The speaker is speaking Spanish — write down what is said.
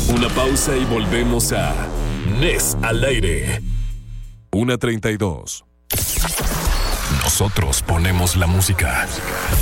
Una pausa y volvemos a NES al aire. 1:32. Nosotros ponemos la música.